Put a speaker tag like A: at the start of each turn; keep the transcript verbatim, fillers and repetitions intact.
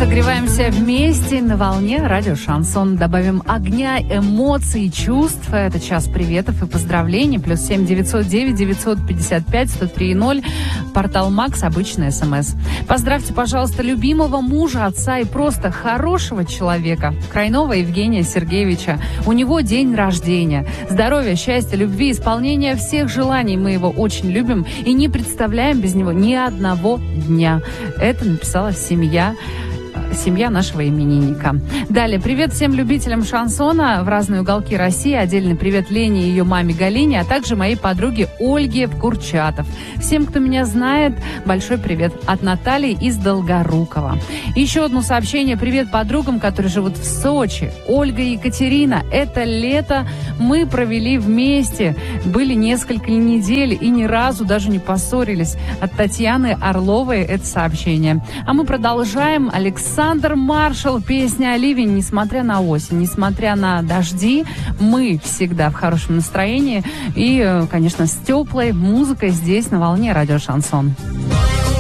A: Согреваемся вместе на волне радио Шансон. Добавим огня, эмоций, чувств. Это час приветов и поздравлений. Плюс семь девятьсот девять девятьсот пятьдесят пять сто три ноль. Портал Макс, обычный СМС. Поздравьте, пожалуйста, любимого мужа, отца и просто хорошего человека. Крайнова Евгения Сергеевича. У него день рождения. Здоровья, счастья, любви, исполнения всех желаний. Мы его очень любим и не представляем без него ни одного дня. Это написала семья. Семья нашего именинника. Далее, привет всем любителям шансона в разные уголки России. Отдельный привет Лене и ее маме Галине, а также моей подруге Ольге в Курчатов. Всем, кто меня знает, большой привет от Натальи из Долгорукова. Еще одно сообщение. Привет подругам, которые живут в Сочи. Ольга и Екатерина. Это лето мы провели вместе. Были несколько недель и ни разу даже не поссорились. От Татьяны Орловой это сообщение. А мы продолжаем. Александр Александр Маршал, песня о ливень, несмотря на осень, несмотря на дожди, мы всегда в хорошем настроении и, конечно, с теплой музыкой здесь на волне радио Шансон.